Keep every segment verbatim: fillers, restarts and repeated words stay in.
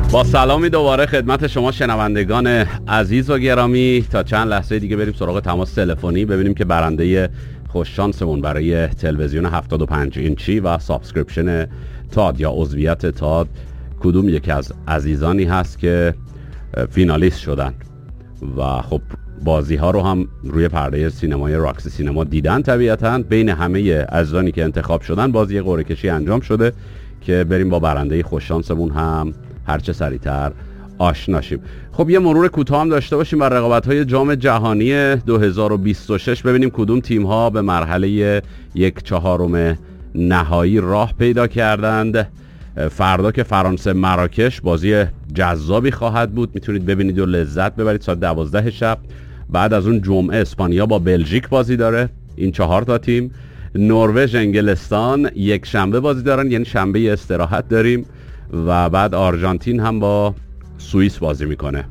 با سلامی دوباره خدمت شما شنوندگان عزیز و گرامی. تا چند لحظه دیگه بریم سراغ تماس تلفنی، ببینیم که برنده خوششانسمون برای تلویزیون هفتاد و پنج اینچی و سابسکریپشن تاد یا عضویت تاد کدوم یکی از عزیزانی هست که فینالیست شدن و خب بازی ها رو هم روی پرده سینمای راکس سینما دیدن. طبیعتاً بین همه عزیزانی که انتخاب شدن بازی قرعه کشی انجام شده که بریم با برنده خوششانسمون هم هرچه سریعتر آشنا شیم. خب یه مرور کوتاه هم داشته باشیم بر رقابت‌های جام جهانی دو هزار و بیست و شش، ببینیم کدوم تیم‌ها به مرحله یک چهارم نهایی راه پیدا کردند. فردا که فرانسه مراکش بازی جذابی خواهد بود، میتونید ببینید و لذت ببرید. ساعت دوازده شب. بعد از اون جمعه اسپانیا با بلژیک بازی داره. این چهار تا تیم. نروژ انگلستان یک شنبه بازی دارن، یعنی شنبه استراحت داریم. و بعد آرژانتین هم با سوئیس بازی میکنه.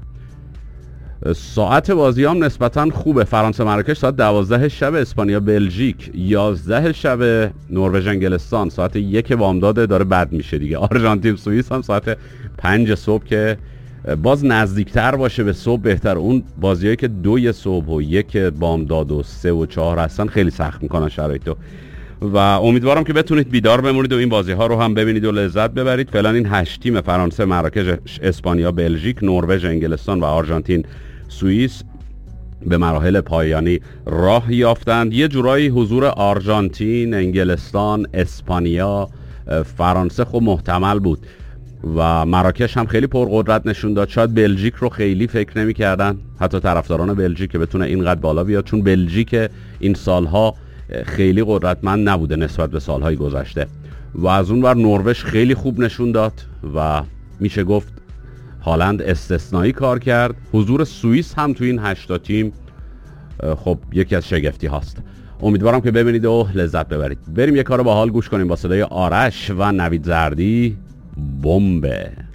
ساعت بازی هم نسبتا خوبه. فرانسه مراکش ساعت دوازده شب، اسپانیا بلژیک یازده شب، نروژ انگلستان ساعت یک بامداد داره بد میشه دیگه. آرژانتین سوئیس هم ساعت پنج صبح که باز نزدیکتر باشه به صبح بهتر. اون بازیایی که دوی صبح و یک بامداد و سه و چهار هستن خیلی سخت میکنن شرایطو و امیدوارم که بتونید بیدار بمونید و این بازی ها رو هم ببینید و لذت ببرید. فعلا این هشت تیم فرانسه مراکش اسپانیا بلژیک نروژ انگلستان و آرژانتین سوئیس به مراحل پایانی راه یافتند. یه جورایی حضور آرژانتین، انگلستان، اسپانیا، فرانسه خب محتمل بود و مراکش هم خیلی پرقدرت نشون داد. شاید بلژیک رو خیلی فکر نمی کردن حتی طرفداران بلژیک که بتونه اینقدر بالا بیاد، چون بلژیک این سالها خیلی قدرتمند نبوده نسبت به سالهای گذشته. و از اون ور نروژ خیلی خوب نشون داد و میشه گفت هالند استثنایی کار کرد. حضور سوئیس هم تو این هشتا تیم خب یکی از شگفتی هاست. امیدوارم که ببینید و لذت ببرید. بریم یه کار باحال گوش کنیم با صدای آرش و نوید زردی. بمبه.